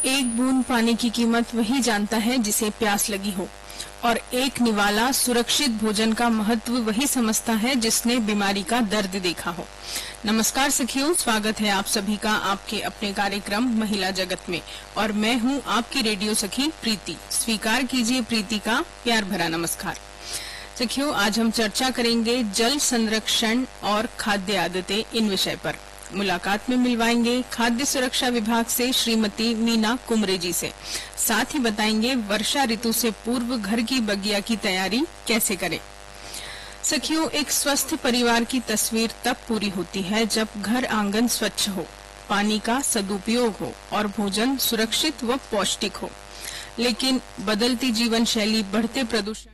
एक बूंद पानी की कीमत वही जानता है जिसे प्यास लगी हो, और एक निवाला सुरक्षित भोजन का महत्व वही समझता है जिसने बीमारी का दर्द देखा हो। नमस्कार सखियों, स्वागत है आप सभी का आपके अपने कार्यक्रम महिला जगत में, और मैं हूं आपकी रेडियो सखी प्रीति। स्वीकार कीजिए प्रीति का प्यार भरा नमस्कार। सखियों, आज हम चर्चा करेंगे जल संरक्षण और खाद्य आदतें इन विषय पर। मुलाकात में मिलवाएंगे खाद्य सुरक्षा विभाग से श्रीमती मीना कुमरे जी से। साथ ही बताएंगे वर्षा ऋतु से पूर्व घर की बगिया की तैयारी कैसे करें। सखियों, एक स्वस्थ परिवार की तस्वीर तब पूरी होती है जब घर आंगन स्वच्छ हो, पानी का सदुपयोग हो और भोजन सुरक्षित व पौष्टिक हो। लेकिन बदलती जीवन शैली, बढ़ते प्रदूषण